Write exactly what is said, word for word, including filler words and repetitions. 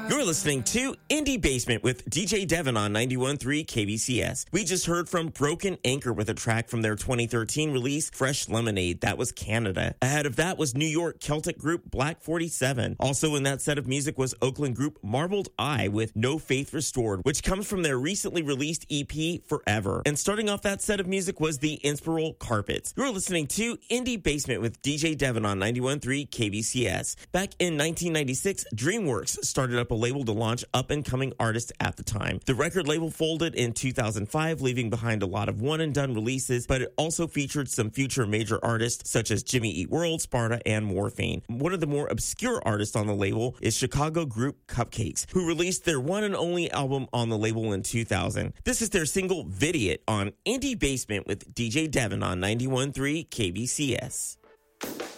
You're listening to Indie Basement with D J Devin on ninety-one point three K B C S. We just heard from Broken Anchor with a track from their twenty thirteen release, Fresh Lemonade. That was Canada. Ahead of that was New York Celtic group Black forty-seven. Also in that set of music was Oakland group Marbled Eye with No Faith Restored, which comes from their recently released E P, Forever. And starting off that set of music was the Inspiral Carpets. You're listening to Indie Basement with D J Devin on ninety-one point three K B C S. Back in nineteen ninety-six, DreamWorks started up a label to launch up-and-coming artists at the time. The record label folded in two thousand five, leaving behind a lot of one-and-done releases, but it also featured some future major artists such as Jimmy Eat World, Sparta, and Morphine. One of the more obscure artists on the label is Chicago group Cupcakes, who released their one and only album on the label in two thousand. This is their single Vidiot on Indie Basement with D J Devin on ninety-one point three K B C S.